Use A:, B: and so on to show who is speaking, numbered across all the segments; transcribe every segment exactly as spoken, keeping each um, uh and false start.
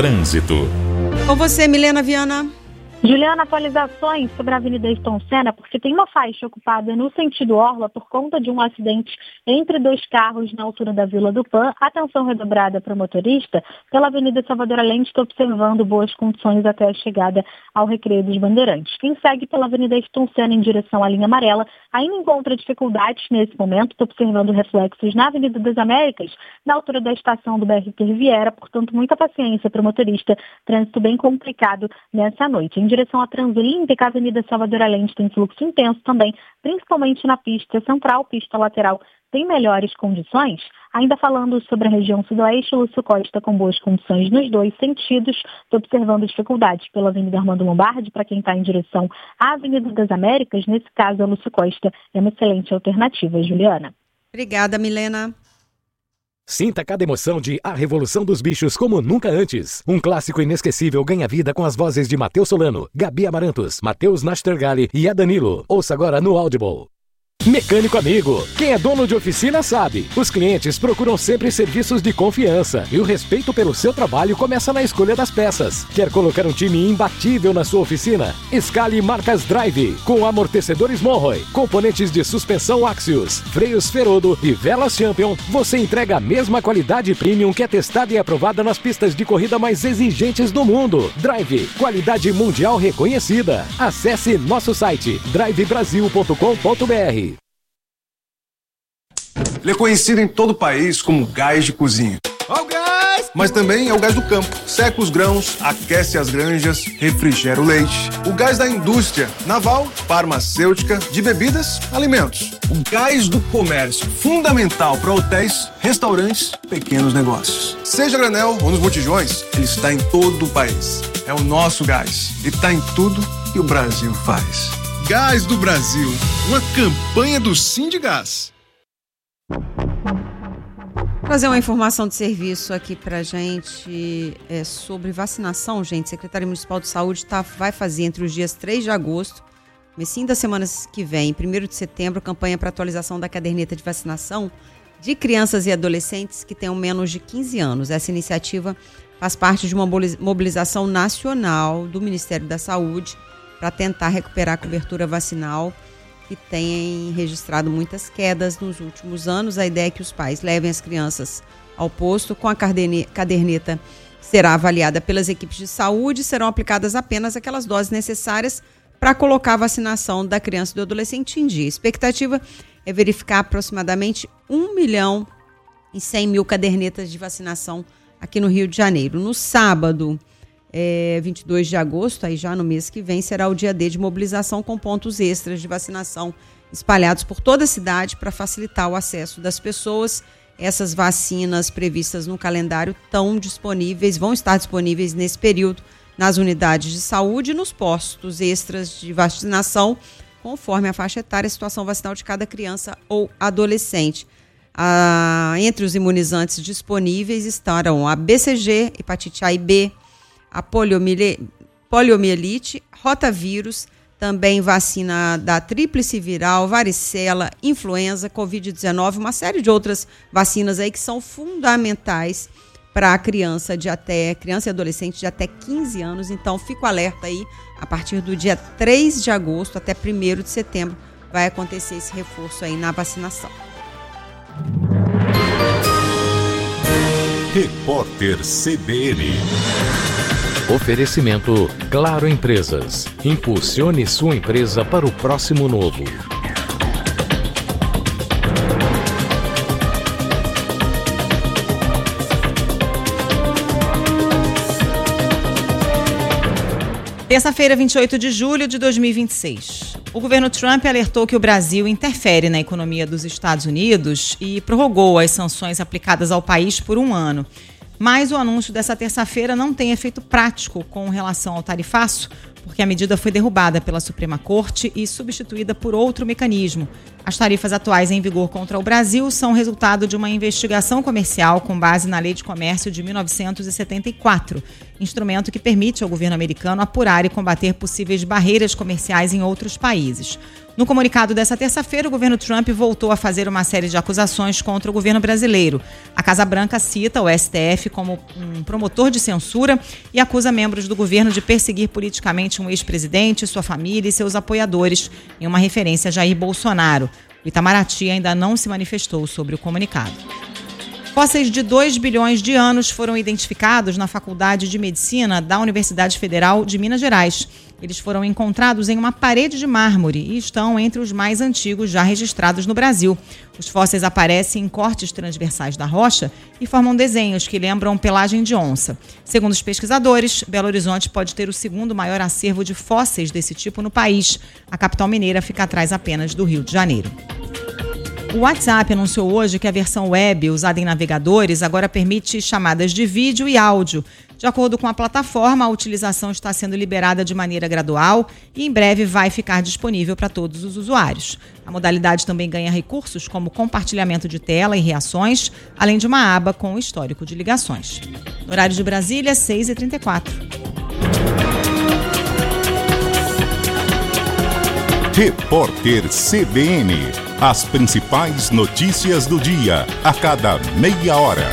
A: Trânsito.
B: Com você, Milena Viana.
C: Juliana, atualizações sobre a Avenida Ayrton Senna, porque tem uma faixa ocupada no sentido Orla por conta de um acidente entre dois carros na altura da Vila do Pan. Atenção redobrada para o motorista. Pela Avenida Salvador Allende, estou observando boas condições até a chegada ao Recreio dos Bandeirantes. Quem segue pela Avenida Ayrton Senna em direção à linha amarela ainda encontra dificuldades nesse momento. Estou observando reflexos na Avenida das Américas, na altura da estação do B R T Riviera. Portanto, muita paciência para o motorista. Trânsito bem complicado nessa noite. Em direção à Transolímpica, a Avenida Salvador Allende tem fluxo intenso também, principalmente na pista central, pista lateral tem melhores condições. Ainda falando sobre a região sudoeste, Lúcio Costa com boas condições nos dois sentidos. Estou observando dificuldades pela Avenida Armando Lombardi, para quem está em direção à Avenida das Américas. Nesse caso, a Lúcio Costa é uma excelente alternativa, Juliana.
B: Obrigada, Milena.
D: Sinta cada emoção de A Revolução dos Bichos como nunca antes. Um clássico inesquecível ganha vida com as vozes de Matheus Solano, Gabi Amarantos, Matheus Nastergali e a Danilo. Ouça agora no Audible. Mecânico amigo, quem é dono de oficina sabe. Os clientes procuram sempre serviços de confiança e o respeito pelo seu trabalho começa na escolha das peças. Quer colocar um time imbatível na sua oficina? Escale marcas Drive, com amortecedores Monroy, componentes de suspensão Axios, freios Ferodo e velas Champion. Você entrega a mesma qualidade premium que é testada e aprovada nas pistas de corrida mais exigentes do mundo. Drive, qualidade mundial reconhecida. Acesse nosso site drive brasil ponto com ponto b r.
E: Ele é conhecido em todo o país como gás de cozinha.
F: Ó o gás!
E: Mas também é o gás do campo. Seca os grãos, aquece as granjas, refrigera o leite. O gás da indústria naval, farmacêutica, de bebidas, alimentos. O gás do comércio, fundamental para hotéis, restaurantes, pequenos negócios. Seja granel ou nos botijões, ele está em todo o país. É o nosso gás e está em tudo que o Brasil faz.
F: Gás do Brasil, uma campanha do Sindigás.
B: Trazer uma informação de serviço aqui pra gente é, sobre vacinação, gente. A Secretaria Municipal de Saúde tá, vai fazer entre os dias três de agosto, comecinho da semana que vem, primeiro de setembro, campanha para atualização da caderneta de vacinação de crianças e adolescentes que tenham menos de quinze anos. Essa iniciativa faz parte de uma mobilização nacional do Ministério da Saúde para tentar recuperar a cobertura vacinal, que tem registrado muitas quedas nos últimos anos. A ideia é que os pais levem as crianças ao posto com a caderneta que será avaliada pelas equipes de saúde. Serão aplicadas apenas aquelas doses necessárias para colocar a vacinação da criança e do adolescente em dia. A expectativa é verificar aproximadamente um milhão e cem mil cadernetas de vacinação aqui no Rio de Janeiro. No sábado, É, vinte e dois de agosto, aí já no mês que vem, será o dia D de mobilização com pontos extras de vacinação espalhados por toda a cidade para facilitar o acesso das pessoas. Essas vacinas previstas no calendário estão disponíveis, vão estar disponíveis nesse período nas unidades de saúde e nos postos extras de vacinação, conforme a faixa etária e a situação vacinal de cada criança ou adolescente. Ah, entre os imunizantes disponíveis estarão a B C G, hepatite A e B, a poliomielite, rotavírus, também vacina da tríplice viral, varicela, influenza, covid dezenove, uma série de outras vacinas aí que são fundamentais para a criança de até, criança e adolescente de até quinze anos. Então, fico alerta aí, a partir do dia três de agosto até primeiro de setembro vai acontecer esse reforço aí na vacinação.
A: Repórter C B N.
D: Oferecimento Claro Empresas. Impulsione sua empresa para o próximo novo.
G: Terça-feira, vinte e oito de julho de dois mil e vinte e seis. O governo Trump alertou que o Brasil interfere na economia dos Estados Unidos e prorrogou as sanções aplicadas ao país por um ano. Mas o anúncio dessa terça-feira não tem efeito prático com relação ao tarifaço, porque a medida foi derrubada pela Suprema Corte e substituída por outro mecanismo, As tarifas atuais em vigor contra o Brasil são resultado de uma investigação comercial com base na Lei de Comércio de mil novecentos e setenta e quatro, instrumento que permite ao governo americano apurar e combater possíveis barreiras comerciais em outros países. No comunicado dessa terça-feira, o governo Trump voltou a fazer uma série de acusações contra o governo brasileiro. A Casa Branca cita o S T F como um promotor de censura e acusa membros do governo de perseguir politicamente um ex-presidente, sua família e seus apoiadores, em uma referência a Jair Bolsonaro. O Itamaraty ainda não se manifestou sobre o comunicado. Fósseis de dois bilhões de anos foram identificados na Faculdade de Medicina da Universidade Federal de Minas Gerais. Eles foram encontrados em uma parede de mármore e estão entre os mais antigos já registrados no Brasil. Os fósseis aparecem em cortes transversais da rocha e formam desenhos que lembram pelagem de onça. Segundo os pesquisadores, Belo Horizonte pode ter o segundo maior acervo de fósseis desse tipo no país. A capital mineira fica atrás apenas do Rio de Janeiro. O WhatsApp anunciou hoje que a versão web usada em navegadores agora permite chamadas de vídeo e áudio. De acordo com a plataforma, a utilização está sendo liberada de maneira gradual e em breve vai ficar disponível para todos os usuários. A modalidade também ganha recursos como compartilhamento de tela e reações, além de uma aba com o histórico de ligações. No horário de Brasília, seis e trinta e quatro.
A: Repórter C B N. As principais notícias do dia, a cada meia hora.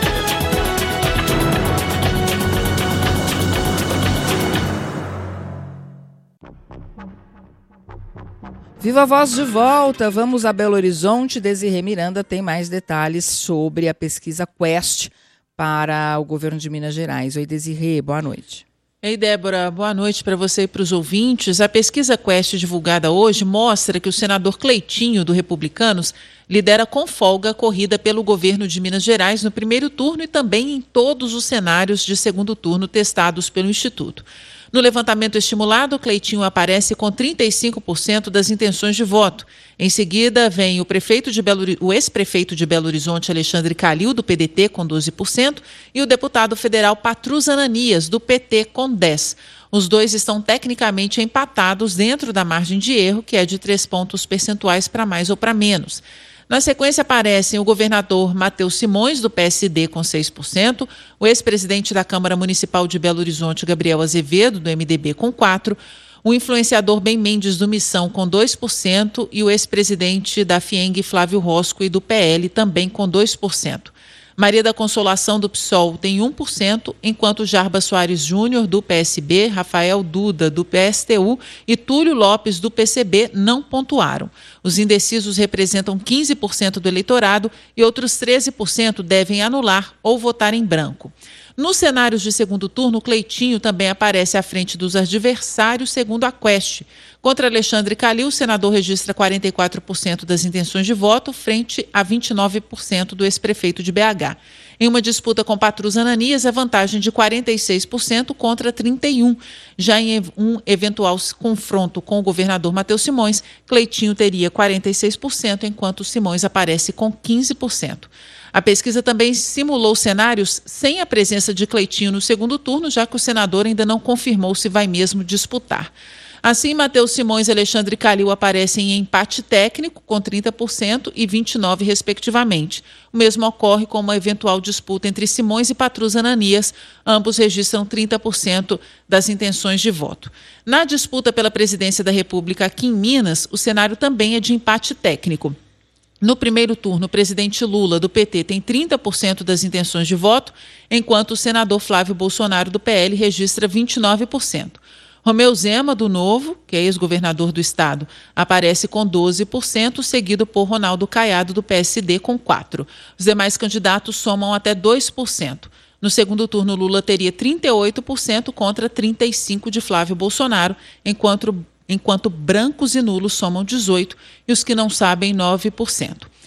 H: Viva a Voz de volta, vamos a Belo Horizonte. Desirê Miranda tem mais detalhes sobre a pesquisa Quest para o governo de Minas Gerais. Oi, Desirê, boa noite.
I: Ei, Débora, boa noite para você e para os ouvintes. A pesquisa Quest divulgada hoje mostra que o senador Cleitinho, do Republicanos, lidera com folga a corrida pelo governo de Minas Gerais no primeiro turno e também em todos os cenários de segundo turno testados pelo Instituto. No levantamento estimulado, Cleitinho aparece com trinta e cinco por cento das intenções de voto. Em seguida, vem o, prefeito de Belo, o ex-prefeito de Belo Horizonte, Alexandre Calil, do P D T, com doze por cento, e o deputado federal Patrus Ananias, do P T, com dez por cento. Os dois estão tecnicamente empatados dentro da margem de erro, que é de três pontos percentuais para mais ou para menos. Na sequência aparecem o governador Matheus Simões, do P S D, com seis por cento, o ex-presidente da Câmara Municipal de Belo Horizonte, Gabriel Azevedo, do M D B, com quatro por cento, o influenciador Ben Mendes, do Missão, com dois por cento, e o ex-presidente da FIENG, Flávio Rosco, e do P L, também com dois por cento. Maria da Consolação, do P SOL, tem um por cento, enquanto Jarba Soares Júnior, do P S B, Rafael Duda, do P S T U e Túlio Lopes, do P C B, não pontuaram. Os indecisos representam quinze por cento do eleitorado e outros treze por cento devem anular ou votar em branco. Nos cenários de segundo turno, Cleitinho também aparece à frente dos adversários, segundo a Quest. Contra Alexandre Calil, o senador registra quarenta e quatro por cento das intenções de voto, frente a vinte e nove por cento do ex-prefeito de B H. Em uma disputa com Patrus Ananias, a vantagem de quarenta e seis por cento contra trinta e um por cento. Já em um eventual confronto com o governador Matheus Simões, Cleitinho teria quarenta e seis por cento, enquanto Simões aparece com quinze por cento. A pesquisa também simulou cenários sem a presença de Cleitinho no segundo turno, já que o senador ainda não confirmou se vai mesmo disputar. Assim, Matheus Simões e Alexandre Calil aparecem em empate técnico, com trinta por cento e vinte e nove por cento, respectivamente. O mesmo ocorre com uma eventual disputa entre Simões e Patrus Ananias. Ambos registram trinta por cento das intenções de voto. Na disputa pela presidência da República aqui em Minas, o cenário também é de empate técnico. No primeiro turno, o presidente Lula, do P T, tem trinta por cento das intenções de voto, enquanto o senador Flávio Bolsonaro, do P L, registra vinte e nove por cento. Romeu Zema, do Novo, que é ex-governador do estado, aparece com doze por cento, seguido por Ronaldo Caiado, do P S D, com quatro por cento. Os demais candidatos somam até dois por cento. No segundo turno, Lula teria trinta e oito por cento contra trinta e cinco por cento de Flávio Bolsonaro, enquanto enquanto brancos e nulos somam dezoito por cento e os que não sabem nove por cento.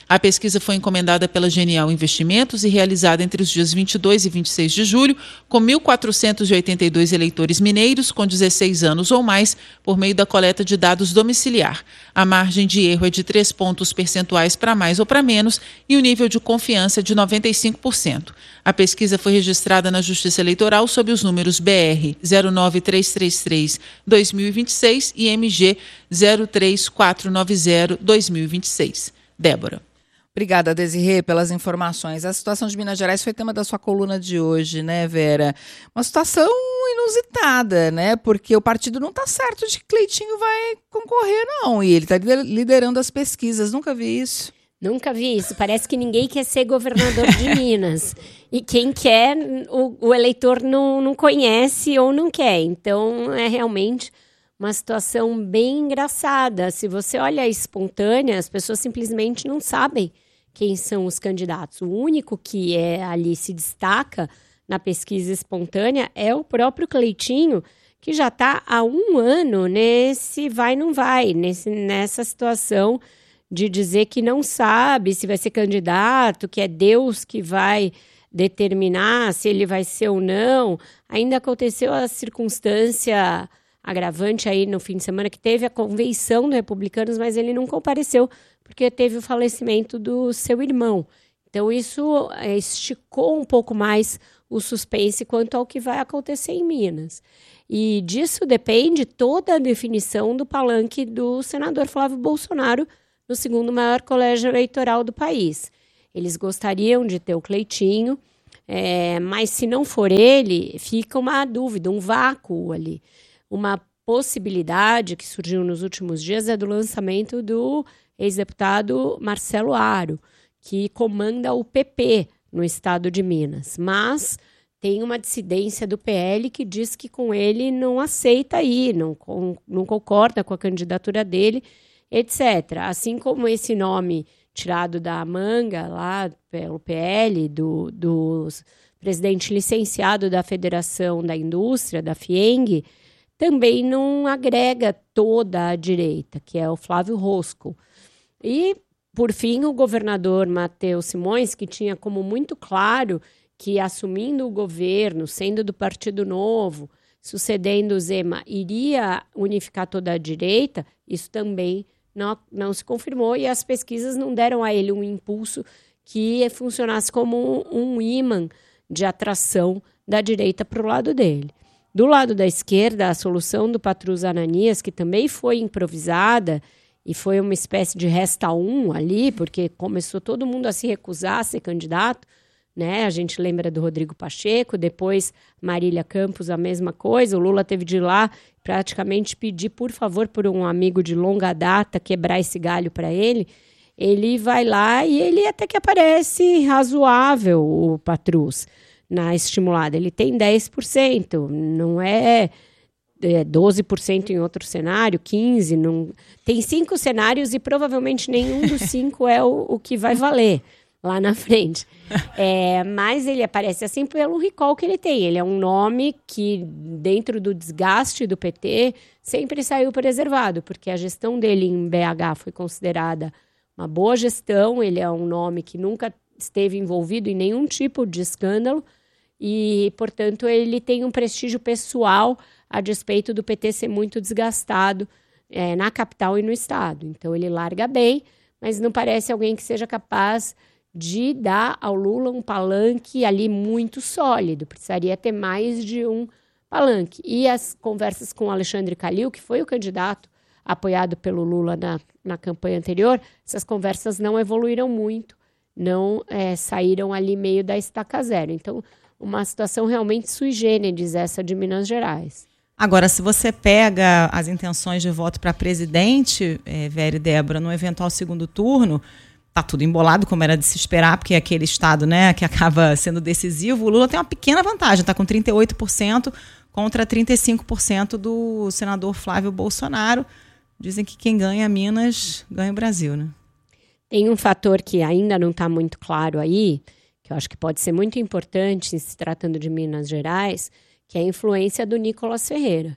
I: A pesquisa foi encomendada pela Genial Investimentos e realizada entre os dias vinte e dois e vinte e seis de julho, com mil quatrocentos e oitenta e dois eleitores mineiros com dezesseis anos ou mais, por meio da coleta de dados domiciliar. A margem de erro é de três pontos percentuais para mais ou para menos e o nível de confiança é de noventa e cinco por cento. A pesquisa foi registrada na Justiça Eleitoral sob os números B R zero nove três três três barra dois mil e vinte e seis e M G zero três quatro nove zero barra dois mil e vinte e seis. Débora.
H: Obrigada, Desirê, pelas informações. A situação de Minas Gerais foi tema da sua coluna de hoje, né, Vera? Uma situação inusitada, né? Porque o partido não está certo de que Cleitinho vai concorrer, não. E ele está liderando as pesquisas. Nunca vi isso.
J: Nunca vi isso. Parece que ninguém quer ser governador de Minas. E quem quer, o, o eleitor não, não conhece ou não quer. Então, é realmente uma situação bem engraçada. Se você olha a espontânea, as pessoas simplesmente não sabem quem são os candidatos. O único que é, ali se destaca na pesquisa espontânea é o próprio Cleitinho, que já está há um ano nesse vai não vai, nesse, nessa situação de dizer que não sabe se vai ser candidato, que é Deus que vai determinar se ele vai ser ou não. Ainda aconteceu a circunstância agravante aí no fim de semana, que teve a convenção do Republicanos, mas ele não compareceu porque teve o falecimento do seu irmão. Então isso é, esticou um pouco mais o suspense quanto ao que vai acontecer em Minas. E disso depende toda a definição do palanque do senador Flávio Bolsonaro no segundo maior colégio eleitoral do país. Eles gostariam de ter o Cleitinho, é, mas se não for ele, fica uma dúvida, um vácuo ali. Uma possibilidade que surgiu nos últimos dias é do lançamento do ex-deputado Marcelo Aro, que comanda o P P no estado de Minas. Mas tem uma dissidência do P L que diz que com ele não aceita ir, não, com, não concorda com a candidatura dele, etcétera. Assim como esse nome tirado da manga lá pelo P L, do, do presidente licenciado da Federação da Indústria, da FIENG, também não agrega toda a direita, que é o Flávio Rosco. E, por fim, o governador Matheus Simões, que tinha como muito claro que, assumindo o governo, sendo do Partido Novo, sucedendo o Zema, iria unificar toda a direita, isso também não, não se confirmou e as pesquisas não deram a ele um impulso que funcionasse como um, um imã de atração da direita para o lado dele. Do lado da esquerda, a solução do Patrus Ananias, que também foi improvisada e foi uma espécie de resta um ali, porque começou todo mundo a se recusar a ser candidato, né? A gente lembra do Rodrigo Pacheco, depois Marília Campos, a mesma coisa. O Lula teve de ir lá praticamente pedir, por favor, por um amigo de longa data, quebrar esse galho para ele. Ele vai lá e ele até que aparece razoável, o Patrus, na estimulada. Ele tem dez por cento, não é, é doze por cento em outro cenário, quinze por cento. Não, tem cinco cenários e provavelmente nenhum dos cinco é o, o que vai valer lá na frente. É, mas ele aparece assim pelo recall que ele tem. Ele é um nome que, dentro do desgaste do P T, sempre saiu preservado, porque a gestão dele em B H foi considerada uma boa gestão. Ele é um nome que nunca esteve envolvido em nenhum tipo de escândalo e, portanto, ele tem um prestígio pessoal a despeito do P T ser muito desgastado é, na capital e no estado. Então, ele larga bem, mas não parece alguém que seja capaz de dar ao Lula um palanque ali muito sólido. Precisaria ter mais de um palanque. E as conversas com o Alexandre Calil, que foi o candidato apoiado pelo Lula na, na campanha anterior, essas conversas não evoluíram muito, não é, saíram ali meio da estaca zero. Então, uma situação realmente sui generis essa de Minas Gerais.
G: Agora, se você pega as intenções de voto para presidente, é, Vera e Débora, no eventual segundo turno, tá tudo embolado, como era de se esperar, porque é aquele estado, né, que acaba sendo decisivo. O Lula tem uma pequena vantagem, está com trinta e oito por cento contra trinta e cinco por cento do senador Flávio Bolsonaro. Dizem que quem ganha Minas ganha o Brasil, né?
J: Tem um fator que ainda não está muito claro aí, que eu acho que pode ser muito importante em se tratando de Minas Gerais, que é a influência do Nicolas Ferreira.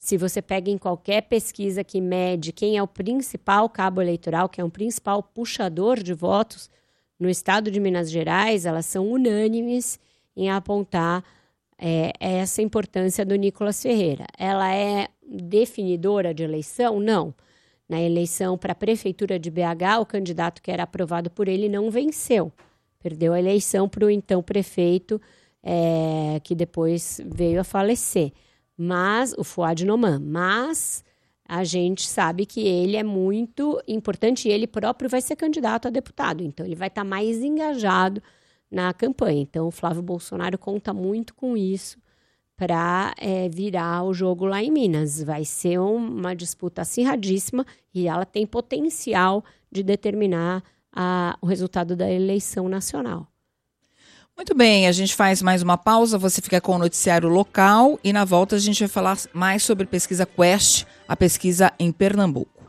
J: Se você pega em qualquer pesquisa que mede quem é o principal cabo eleitoral, que é um principal puxador de votos no estado de Minas Gerais, elas são unânimes em apontar é, essa importância do Nicolas Ferreira. Ela é definidora de eleição? Não. Na eleição para a Prefeitura de B H, o candidato que era aprovado por ele não venceu. Perdeu a eleição para o então prefeito, é, que depois veio a falecer. Mas, o Fouad Noman. Mas a gente sabe que ele é muito importante e ele próprio vai ser candidato a deputado. Então, ele vai estar mais engajado na campanha. Então, o Flávio Bolsonaro conta muito com isso para é, virar o jogo lá em Minas. Vai ser uma disputa acirradíssima e ela tem potencial de determinar a, o resultado da eleição nacional.
H: Muito bem, a gente faz mais uma pausa, você fica com o noticiário local e na volta a gente vai falar mais sobre pesquisa Quest, a pesquisa em Pernambuco.